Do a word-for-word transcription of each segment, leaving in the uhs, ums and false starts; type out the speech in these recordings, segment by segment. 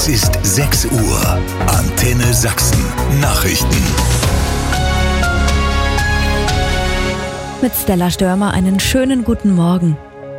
Es ist sechs Uhr. Antenne Sachsen. Nachrichten. Mit Stella Störmer einen schönen guten Morgen.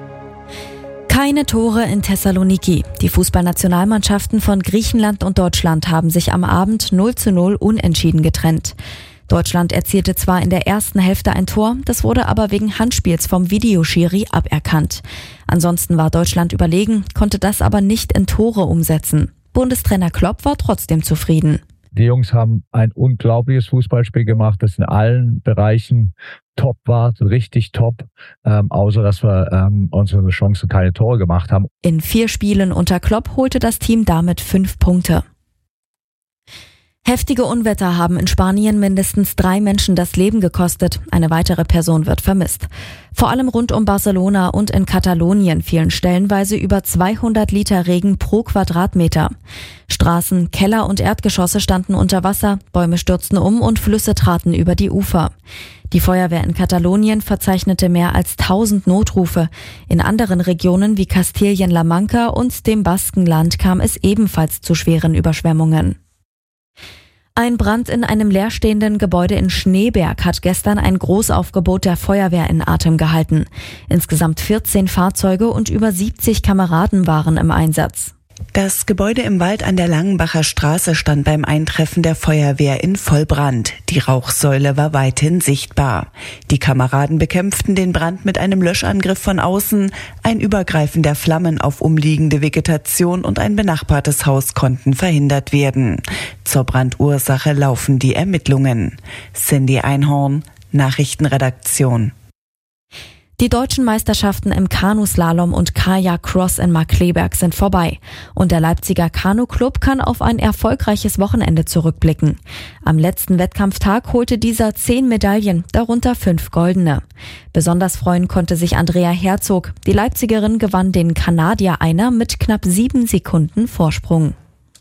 Keine Tore in Thessaloniki. Die Fußballnationalmannschaften von Griechenland und Deutschland haben sich am Abend null zu null unentschieden getrennt. Deutschland erzielte zwar in der ersten Hälfte ein Tor, das wurde aber wegen Handspiels vom Videoschiri aberkannt. Ansonsten war Deutschland überlegen, konnte das aber nicht in Tore umsetzen. Bundestrainer Klopp war trotzdem zufrieden. Die Jungs haben ein unglaubliches Fußballspiel gemacht, das in allen Bereichen top war, richtig top, ähm, außer dass wir ähm, unsere Chance keine Tore gemacht haben. In vier Spielen unter Klopp holte das Team damit fünf Punkte. Heftige Unwetter haben in Spanien mindestens drei Menschen das Leben gekostet. Eine weitere Person wird vermisst. Vor allem rund um Barcelona und in Katalonien fielen stellenweise über zweihundert Liter Regen pro Quadratmeter. Straßen, Keller und Erdgeschosse standen unter Wasser, Bäume stürzten um und Flüsse traten über die Ufer. Die Feuerwehr in Katalonien verzeichnete mehr als tausend Notrufe. In anderen Regionen wie Kastilien-La Mancha und dem Baskenland kam es ebenfalls zu schweren Überschwemmungen. Ein Brand in einem leerstehenden Gebäude in Schneeberg hat gestern ein Großaufgebot der Feuerwehr in Atem gehalten. Insgesamt vierzehn Fahrzeuge und über siebzig Kameraden waren im Einsatz. Das Gebäude im Wald an der Langenbacher Straße stand beim Eintreffen der Feuerwehr in Vollbrand. Die Rauchsäule war weithin sichtbar. Die Kameraden bekämpften den Brand mit einem Löschangriff von außen. Ein Übergreifen der Flammen auf umliegende Vegetation und ein benachbartes Haus konnten verhindert werden. Zur Brandursache laufen die Ermittlungen. Cindy Einhorn, Nachrichtenredaktion. Die deutschen Meisterschaften im Kanuslalom und Kajak-Cross in Markkleeberg sind vorbei. Und der Leipziger Kanu-Club kann auf ein erfolgreiches Wochenende zurückblicken. Am letzten Wettkampftag holte dieser zehn Medaillen, darunter fünf goldene. Besonders freuen konnte sich Andrea Herzog. Die Leipzigerin gewann den Kanadier Einer mit knapp sieben Sekunden Vorsprung.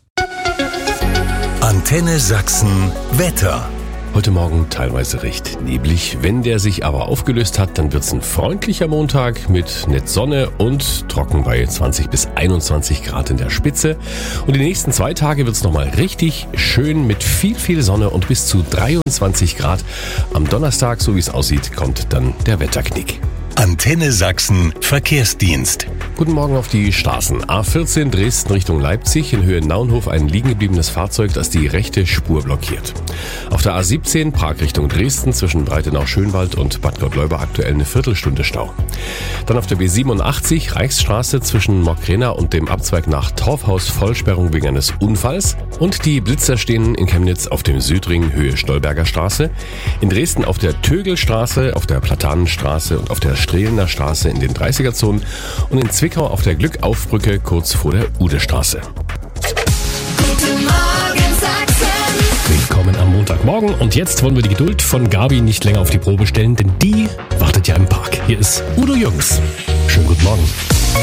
Antenne Sachsen Wetter. Heute Morgen teilweise recht neblig. Wenn der sich aber aufgelöst hat, dann wird's ein freundlicher Montag mit nett Sonne und trocken bei zwanzig bis einundzwanzig Grad in der Spitze. Und die nächsten zwei Tage wird's nochmal richtig schön mit viel, viel Sonne und bis zu dreiundzwanzig Grad. Am Donnerstag, so wie es aussieht, kommt dann der Wetterknick. Antenne Sachsen Verkehrsdienst. Guten Morgen auf die Straßen. A vierzehn Dresden Richtung Leipzig, in Höhe Naunhof ein liegen gebliebenes Fahrzeug, das die rechte Spur blockiert. Auf der A siebzehn Prag Richtung Dresden zwischen Breitenau-Schönwald und Bad Gottleuba aktuell eine Viertelstunde Stau. Dann auf der B siebenundachtzig Reichsstraße zwischen Mockrena und dem Abzweig nach Torfhaus Vollsperrung wegen eines Unfalls. Und die Blitzer stehen in Chemnitz auf dem Südring Höhe Stolberger Straße. In Dresden auf der Tögelstraße, auf der Platanenstraße und auf der Strehlener Straße in den dreißiger-Zonen und in Zwickau auf der Glückaufbrücke kurz vor der Udestraße. Guten Morgen Sachsen. Willkommen am Montagmorgen und jetzt wollen wir die Geduld von Gabi nicht länger auf die Probe stellen, denn die wartet ja im Park. Hier ist Udo Jürgens. Schönen guten Morgen.